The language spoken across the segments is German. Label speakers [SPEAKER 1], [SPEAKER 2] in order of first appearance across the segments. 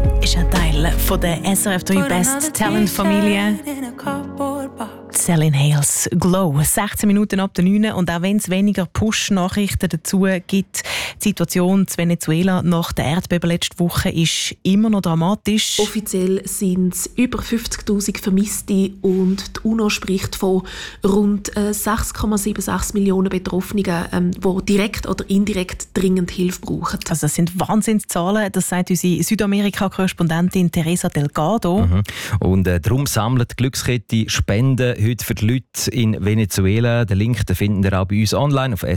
[SPEAKER 1] Ist ein Teil von der SRF 3 Best Talent Familie. Celine Hales Glow. 16 Minuten ab der 9. Und auch wenn es weniger Push-Nachrichten dazu gibt, die Situation in Venezuela nach der Erdbeben letzte Woche ist immer noch dramatisch.
[SPEAKER 2] Offiziell sind es über 50'000 Vermisste und die UNO spricht von rund 6,76 Millionen Betroffenen, die direkt oder indirekt dringend Hilfe brauchen.
[SPEAKER 1] Also das sind Wahnsinnszahlen, das sagt unsere Südamerika-Korrespondentin Teresa Delgado.
[SPEAKER 3] Und darum sammelt die Glückskette Spenden heute für die Leute in Venezuela. Den Link finden ihr auch bei uns online auf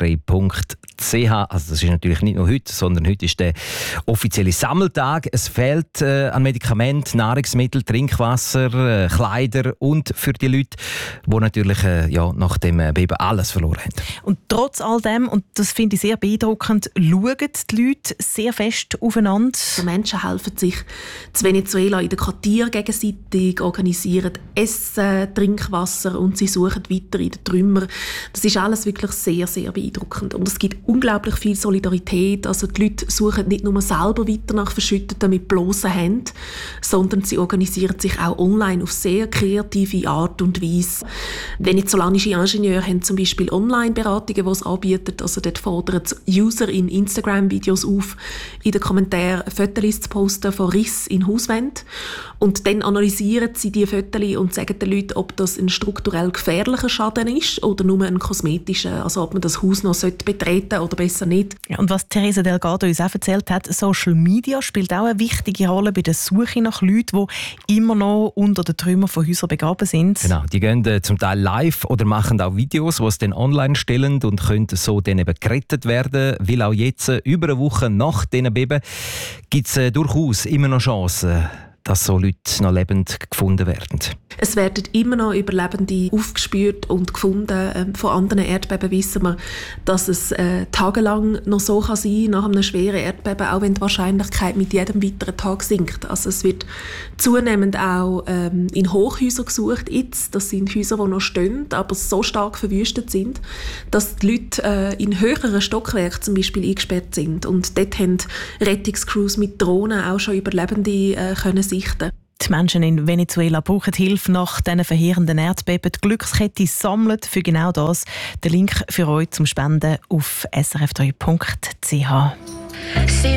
[SPEAKER 3] srf3.ch. Also das ist natürlich nicht nur heute, sondern heute ist der offizielle Sammeltag. Es fehlt an Medikamenten, Nahrungsmitteln, Trinkwasser, Kleider und für die Leute, die natürlich nach dem Beben alles verloren haben.
[SPEAKER 1] Und trotz all dem, und das finde ich sehr beeindruckend, schauen die Leute sehr fest aufeinander.
[SPEAKER 2] Die Menschen helfen sich in Venezuela in den Quartieren gegenseitig, organisieren Essen, Trinkwasser und sie suchen weiter in den Trümmern. Das ist alles wirklich sehr, sehr beeindruckend. Und es gibt unglaublich viel Solidarität. Also die Leute suchen nicht nur selber weiter nach Verschütteten mit bloßen Händen, sondern sie organisieren sich auch online auf sehr kreative Art und Weise. Venezolanische Ingenieure haben zum Beispiel Online-Beratungen, die es anbieten. Also dort fordern User in Instagram-Videos auf, in den Kommentaren Fotos zu posten von Rissen in Hauswänden. Und dann analysieren sie diese Fotos und sagen den Leuten, ob das ein strukturell gefährlicher Schaden ist oder nur ein kosmetischer. Also ob man das Haus noch betreten sollte oder besser nicht.
[SPEAKER 1] Ja, und was Teresa Delgado uns auch erzählt hat, Social Media spielt auch eine wichtige Rolle bei der Suche nach Leuten, die immer noch unter den Trümmern von Häusern begraben sind.
[SPEAKER 3] Genau, die gehen zum Teil live oder machen auch Videos, die es dann online stellen und können so dann eben gerettet werden. Weil auch jetzt, über eine Woche nach diesen Beben, gibt es durchaus immer noch Chancen, dass so Leute noch lebend gefunden werden.
[SPEAKER 2] Es werden immer noch Überlebende aufgespürt und gefunden. Von anderen Erdbeben wissen wir, dass es tagelang noch so kann sein nach einem schweren Erdbeben, auch wenn die Wahrscheinlichkeit mit jedem weiteren Tag sinkt. Also es wird zunehmend auch in Hochhäusern gesucht. Jetzt, das sind Häuser, die noch stehen, aber so stark verwüstet sind, dass die Leute in höheren Stockwerken zum Beispiel eingesperrt sind. Und dort haben Rettungscrews mit Drohnen auch schon Überlebende können sichten.
[SPEAKER 1] Die Menschen in Venezuela brauchen Hilfe nach diesen verheerenden Erdbeben. Die Glückskette sammelt für genau das. Der Link für euch zum Spenden auf srf3.ch.